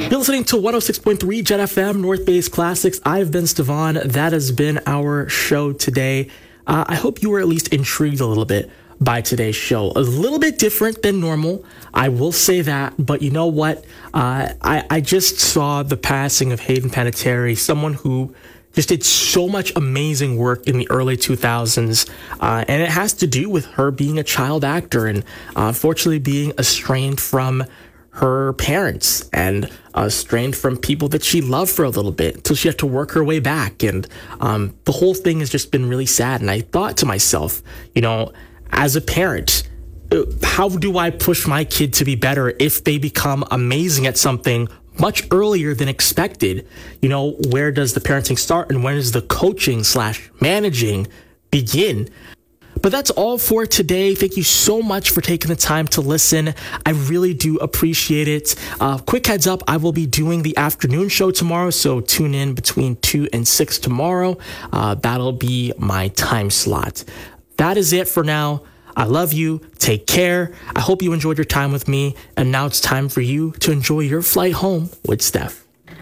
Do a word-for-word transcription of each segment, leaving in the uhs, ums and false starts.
You're listening to one oh six point three Jet F M, North Bay's Classics. I've been Stevan. That has been our show today. Uh, I hope you were at least intrigued a little bit by today's show. A little bit different than normal, I will say that. But you know what? Uh, I, I just saw the passing of Hayden Panettiere, someone who just did so much amazing work in the early two thousands. Uh, and it has to do with her being a child actor and uh, unfortunately being estranged from her parents and uh, estranged from people that she loved for a little bit until she had to work her way back. And um, the whole thing has just been really sad. And I thought to myself, you know, as a parent, how do I push my kid to be better if they become amazing at something much earlier than expected? You know, where does the parenting start and when does the coaching slash managing begin? But that's all for today. Thank you so much for taking the time to listen. I really do appreciate it. Uh, quick heads up, I will be doing the afternoon show tomorrow, so tune in between two and six tomorrow. Uh, that'll be my time slot. That is it for now. I love you. Take care. I hope you enjoyed your time with me. And now it's time for you to enjoy your flight home with Steph.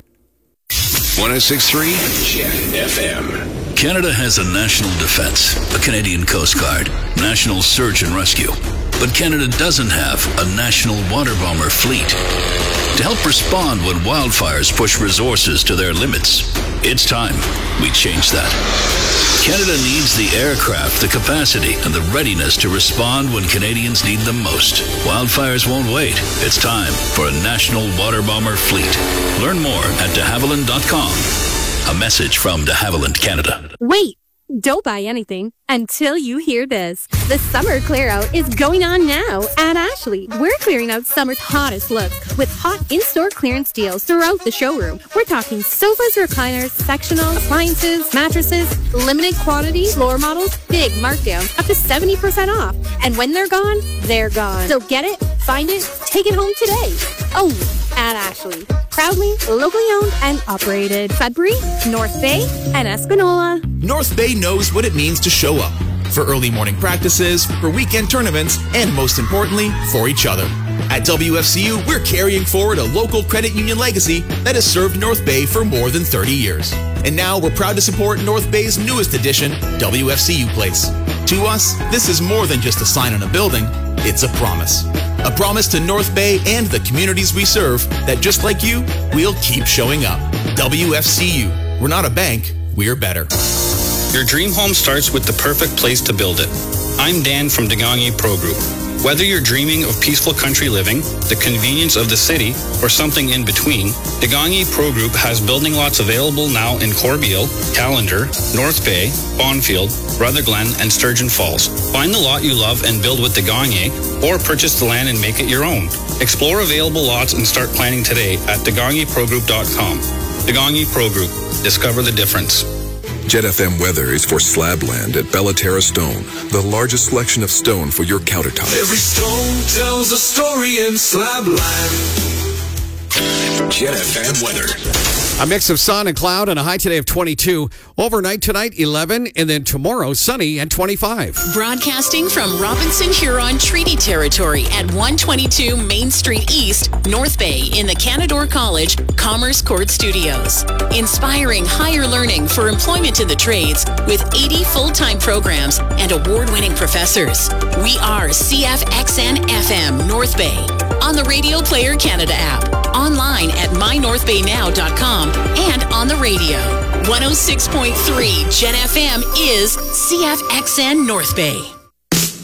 one oh six point three Jet F M. Canada has a national defense, a Canadian Coast Guard, national search and rescue. But Canada doesn't have a national water bomber fleet. To help respond when wildfires push resources to their limits, it's time we change that. Canada needs the aircraft, the capacity, and the readiness to respond when Canadians need them most. Wildfires won't wait. It's time for a national water bomber fleet. Learn more at de havilland dot com. A message from de Havilland Canada. Wait! Don't buy anything until you hear this. The summer clear out is going on now at Ashley. We're clearing out summer's hottest looks with hot in-store clearance deals throughout the showroom. We're talking sofas, recliners, sectionals, appliances, mattresses, limited quantity, floor models, big markdowns, up to seventy percent off. And when they're gone, they're gone. So get it, find it, take it home today. Oh, at Ashley. Proudly locally owned and operated. Sudbury, North Bay, and Espanola. North Bay knows what it means to show up. For early morning practices, for weekend tournaments, and most importantly, for each other. At W F C U, we're carrying forward a local credit union legacy that has served North Bay for more than thirty years. And now we're proud to support North Bay's newest addition, W F C U Place. To us, this is more than just a sign on a building, it's a promise. A promise to North Bay and the communities we serve that just like you, we'll keep showing up. W F C U. We're not a bank, we're better. Your dream home starts with the perfect place to build it. I'm Dan from Degani Pro Group. Whether you're dreaming of peaceful country living, the convenience of the city, or something in between, Degani Pro Group has building lots available now in Corbeil, Callander, North Bay, Bonfield, Rutherglen, and Sturgeon Falls. Find the lot you love and build with Degani, or purchase the land and make it your own. Explore available lots and start planning today at degani pro group dot com. Degani Pro Group. Discover the difference. Jet F M weather is for Slabland at Bellaterra Stone, the largest selection of stone for your countertop. Every stone tells a story in Slabland. Jet F M weather. A mix of sun and cloud and a high today of twenty-two. Overnight tonight, eleven, and then tomorrow, sunny and twenty-five. Broadcasting from Robinson Huron Treaty Territory at one twenty-two Main Street East, North Bay in the Canadore College Commerce Court Studios. Inspiring higher learning for employment in the trades with eighty full-time programs and award-winning professors. We are C F X N F M North Bay on the Radio Player Canada app, online at my north bay now dot com, and on the radio. one oh six point three Jet F M is C F X N North Bay.